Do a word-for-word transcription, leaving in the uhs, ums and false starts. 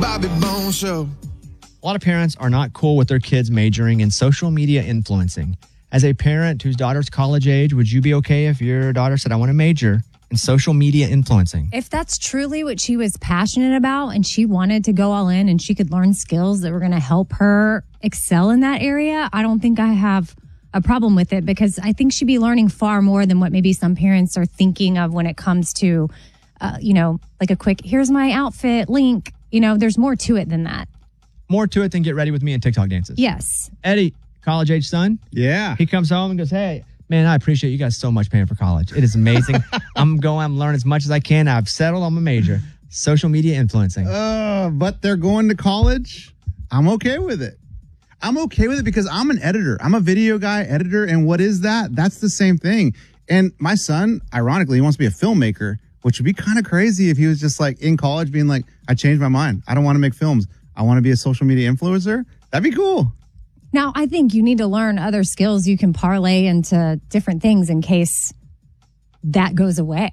Bobby Bones Show. A lot of parents are not cool with their kids majoring in social media influencing. As a parent whose daughter's college age, would you be okay if your daughter said, I want to major in social media influencing? If that's truly what she was passionate about and she wanted to go all in and she could learn skills that were going to help her excel in that area, I don't think I have a problem with it, because I think she'd be learning far more than what maybe some parents are thinking of when it comes to, uh, you know, like a quick, here's my outfit link. You know, there's more to it than that. More to it than get ready with me and TikTok dances. Yes. Eddie, college age son. Yeah. He comes home and goes, hey, man, I appreciate you guys so much paying for college. It is amazing. I'm going, I'm learning as much as I can. I've settled on my major, social media influencing. Uh, but they're going to college. I'm okay with it. I'm okay with it because I'm an editor. I'm a video guy, editor. And what is that? That's the same thing. And my son, ironically, he wants to be a filmmaker, which would be kind of crazy if he was just like in college being like, I changed my mind. I don't want to make films. I want to be a social media influencer. That'd be cool. Now, I think you need to learn other skills you can parlay into different things in case that goes away.